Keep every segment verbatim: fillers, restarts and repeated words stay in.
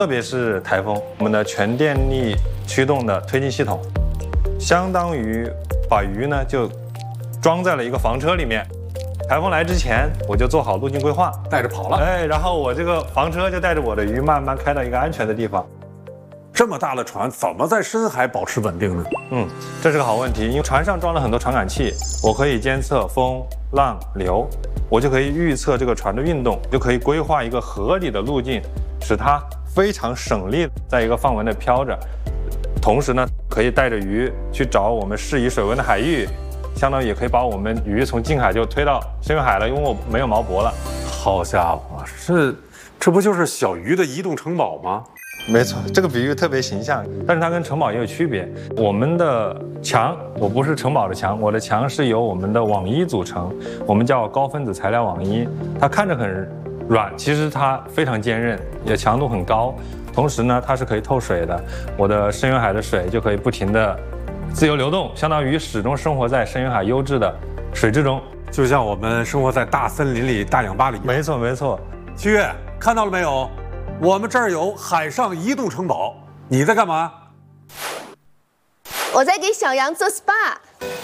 特别是台风，我们的全电力驱动的推进系统，相当于把鱼呢就装在了一个房车里面。台风来之前，我就做好路径规划， 带着跑了。 哎，然后我这个房车就带着我的鱼慢慢开到一个安全的地方。 这么大的船怎么在深海保持稳定呢？ 嗯，这是个好问题，因为船上装了很多传感器，我可以监测风、浪、流，我就可以预测这个船的运动，就可以规划一个合理的路径，使它非常省力，在一个范围内飘着。同时呢，可以带着鱼去找我们适宜水温的海域，相当于也可以把我们鱼从近海就推到深远海了，因为我没有锚泊了。 好家伙，这这不就是小鱼的移动城堡吗？ 没错，这个比喻特别形象，但是它跟城堡也有区别。我们的墙，我不是城堡的墙，我的墙是由我们的网衣组成，我们叫高分子材料网衣。它看着很软，其实它非常坚韧，也强度很高。同时呢，它是可以透水的，我的深远海的水就可以不停的自由流动，相当于始终生活在深远海优质的水质中， 就像我们生活在大森林里、大氧吧里。 没错，没错。 七月，看到了没有？我们这儿有海上移动城堡，你在干嘛？ 我在给小羊做 S P A。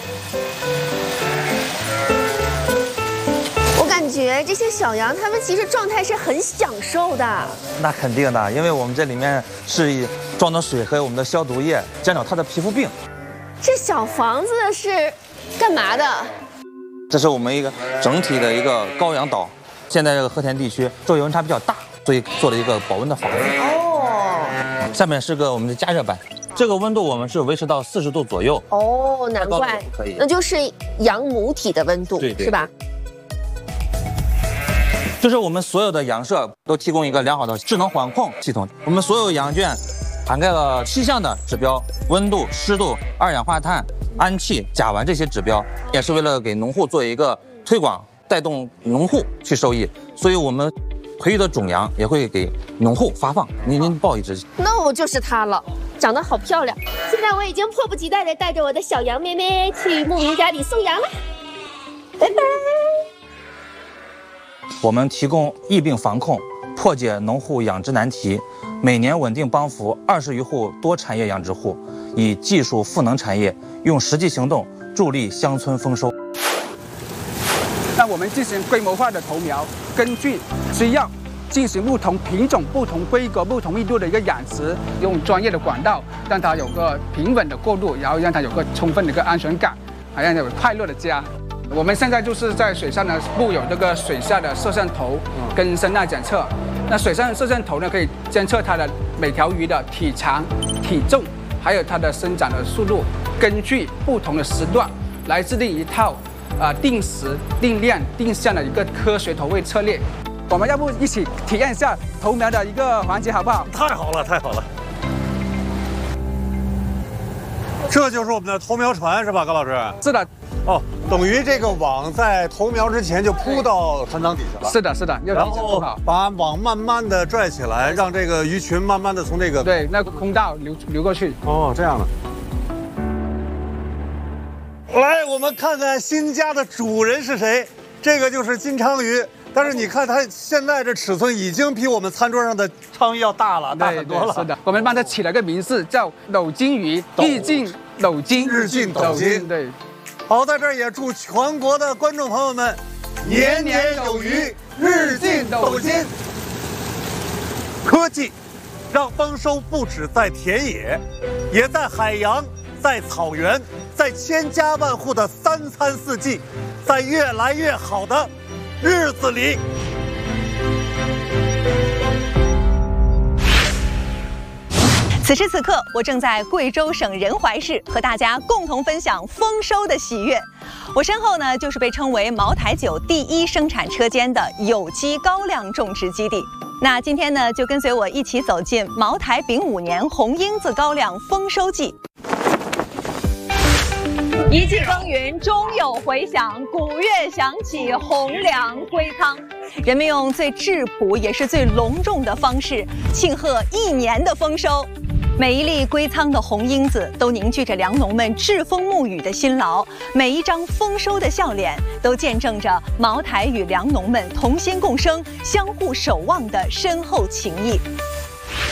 我感觉这些小羊，它们其实状态是很享受的。 那肯定的，因为我们这里面是装的水和我们的消毒液，减少它的皮肤病。 这小房子是干嘛的？ 这是我们一个整体的一个高氧岛。现在这个和田地区昼夜温差比较大，所以做了一个保温的房子。哦。下面是个我们的加热板，这个温度我们是维持到四十度左右。 哦，难怪， 可以， 那就是羊母体的温度， 对对， 是吧？ 就是我们所有的羊舍都提供一个良好的智能管控系统，我们所有羊圈涵盖了七项的指标：温度、湿度、二氧化碳、氨气、甲烷这些指标，也是为了给农户做一个推广，带动农户去受益。所以我们培育的种羊也会给农户发放。您您报一只， 那我就是它了，长得好漂亮。现在我已经迫不及待地带着我的小羊妹妹去牧民家里送羊了。拜拜。 我们提供疫病防控，破解农户养殖难题，每年稳定帮扶二十余户多产业养殖户，以技术赋能产业，用实际行动助力乡村丰收。 那我们进行规模化的投苗，根据需要进行不同品种、不同规格、不同密度的一个养殖，用专业的管道让它有个平稳的过渡，然后让它有个充分的一个安全感，还让它有快乐的家。我们现在就是在水上呢布有这个水下的摄像头跟声呐检测。那水上摄像头呢可以监测它的每条鱼的体长、体重，还有它的生长的速度，根据不同的时段来制定一套啊、呃、定时、定量、定向的一个科学投喂策略。我们要不一起体验一下投苗的一个环节，好不好？ 太好了，太好了！这就是我们的投苗船是吧，高老师？ 是的。 哦，等于这个网在投苗之前就铺到船舱底下了。 是的，是的，要然后把网慢慢的拽起来，让这个鱼群慢慢的从这个对那个空道流流过去。 哦，这样的。来，我们看看新家的主人是谁。这个就是金鲳鱼，但是你看它现在这尺寸已经比我们餐桌上的鲳鱼要大了，大很多了。 是的，我们帮它起了个名字叫斗金鱼，日进斗金， 日进斗金。 对。 好，在这儿也祝全国的观众朋友们年年有余，日进斗金。科技让丰收不止在田野，也在海洋，在草原，在千家万户的三餐四季，在越来越好的日子里。 此时此刻，我正在贵州省仁怀市和大家共同分享丰收的喜悦。我身后呢，就是被称为茅台酒第一生产车间的有机高粱种植基地。那今天呢，就跟随我一起走进茅台丙午年红缨子高粱丰收季。一季耕耘终有回响，鼓乐响起，红粮归仓。人们用最质朴也是最隆重的方式庆贺一年的丰收。每一粒归仓的红缨子都凝聚着粮农们栉风沐雨的辛劳，每一张丰收的笑脸都见证着茅台与粮农们同心共生、相互守望的深厚情谊。